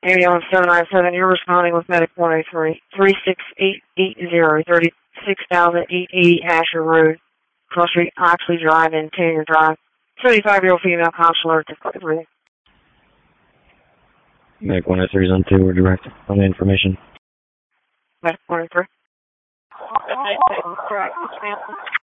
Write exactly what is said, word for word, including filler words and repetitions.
Ambulance seven nine seven, you're responding with Medic one oh three. three six eight eight zero, thirty-six thousand eight hundred eighty Asher Road, Cross Street, Oxley Drive, and Tanner Drive. seventy-five-year-old female consular at the everything. Medic one oh three is on two, we're direct on the information. Medic one oh three. Correct.